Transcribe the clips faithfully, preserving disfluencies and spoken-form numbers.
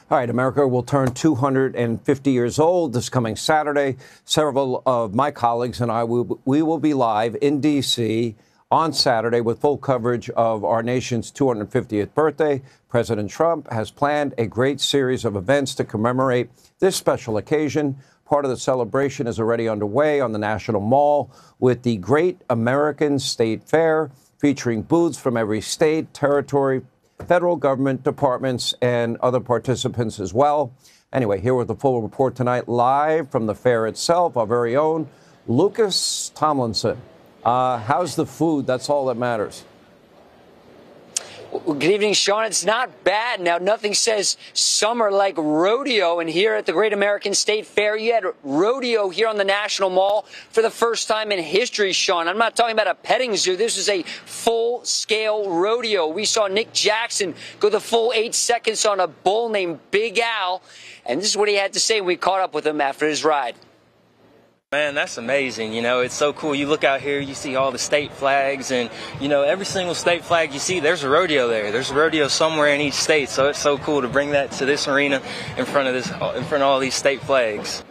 All right, America will turn two hundred fifty years old this coming Saturday. Several of my colleagues and I, will, we will be live in D C on Saturday with full coverage of our nation's two hundred fiftieth birthday. President Trump has planned a great series of events to commemorate this special occasion. Part of the celebration is already underway on the National Mall with the Great American State Fair, featuring booths from every state, territory, federal government departments, and other participants as well. Anyway, here with the full report tonight, live from the fair itself, our very own Lucas Tomlinson. Uh, how's the food? That's all that matters. Well, good evening, Sean. It's not bad. Now, nothing says summer like rodeo. And here at the Great American State Fair, you had rodeo here on the National Mall for the first time in history, Sean. I'm not talking about a petting zoo. This was a full-scale rodeo. We saw Nick Jackson go the full eight seconds on a bull named Big Al. And this is what he had to say when we caught up with him after his ride. Man, that's amazing. You know, it's so cool. You look out here, you see all the state flags, and, you know, every single state flag you see, there's a rodeo there. There's a rodeo somewhere in each state, so it's so cool to bring that to this arena in front of this, in front of all these state flags.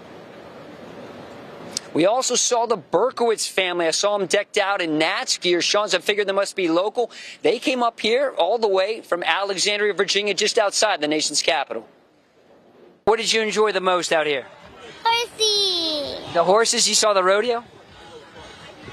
We also saw the Berkowitz family. I saw them decked out in Nats gear. Sean's, I figured they must be local. They came up here all the way from Alexandria, Virginia, just outside the nation's capital. What did you enjoy the most out here? Horsey. The horses? You saw the rodeo?